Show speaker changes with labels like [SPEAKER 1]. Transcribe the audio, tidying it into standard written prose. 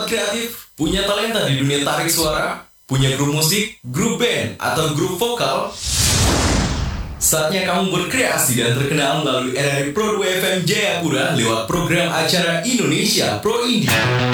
[SPEAKER 1] kreatif, punya talenta di dunia tarik suara, punya grup musik, grup band, atau grup vokal? Saatnya kamu berkreasi dan terkenal melalui RRI Pro 2 FM Jayapura lewat program acara Indonesia Pro Indie.